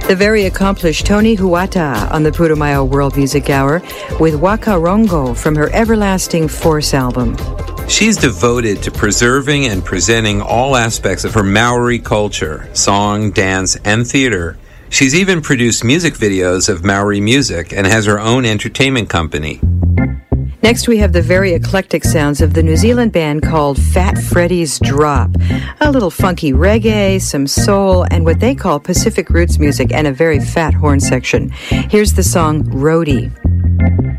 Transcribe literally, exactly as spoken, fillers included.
The very accomplished Tony Huata on the Putumayo World Music Hour with Waka Rongo from her Everlasting Force album. She's devoted to preserving and presenting all aspects of her Maori culture, song, dance, and theater. She's even produced music videos of Maori music and has her own entertainment company. Next, we have the very eclectic sounds of the New Zealand band called Fat Freddy's Drop. A little funky reggae, some soul, and what they call Pacific roots music, and a very fat horn section. Here's the song Roadie.